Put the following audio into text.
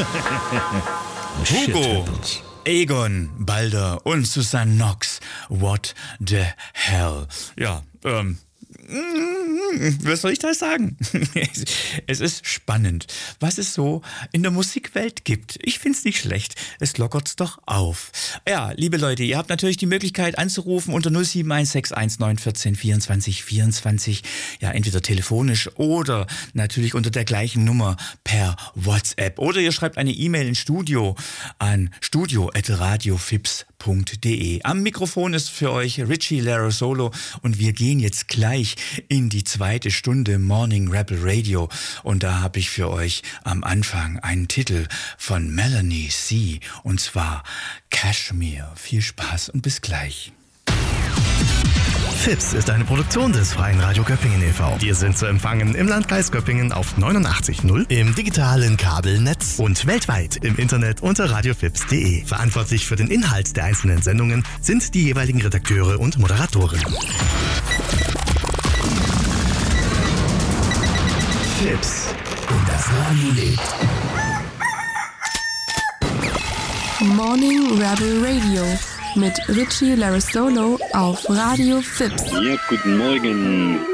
Hugo, Egon, Balder und Susanne Knox. What the hell? Ja, was soll ich da sagen? Es ist spannend, was es so in der Musikwelt gibt. Ich find's nicht schlecht. Es lockert's doch auf. Ja, liebe Leute, ihr habt natürlich die Möglichkeit anzurufen unter 07161 14 24 24. Ja, entweder telefonisch oder natürlich unter der gleichen Nummer per WhatsApp. Oder ihr schreibt eine E-Mail ins Studio an studio@radiofips.de. Am Mikrofon ist für euch Richie Larosolo und wir gehen jetzt gleich in die zweite Stunde Morning Rebel Radio und da habe ich für euch am Anfang einen Titel von Melanie C. und zwar Kashmir. Viel Spaß und bis gleich. Fips ist eine Produktion des Freien Radio Göppingen e.V. Wir sind zu empfangen im Landkreis Göppingen auf 89.0, im digitalen Kabelnetz und weltweit im Internet unter radiofips.de. Verantwortlich für den Inhalt der einzelnen Sendungen sind die jeweiligen Redakteure und Moderatoren. Fips und das Radio lebt. Morning Rebel Radio mit Richie Larosolo auf Radio Fips. Ja, guten Morgen.